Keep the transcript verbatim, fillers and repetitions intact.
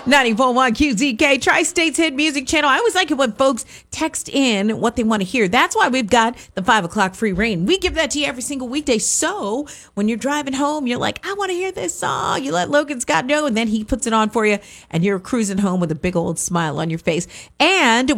ninety-four point one Q Z K, Tri-State's Hit Music Channel. I always like it when folks text in what they want to hear. That's why we've got the five o'clock free reign. We give that to you every single weekday. So when you're driving home, you're like, I want to hear this song. You let Logan Scott know, and then he puts it on for you, and you're cruising home with a big old smile on your face. And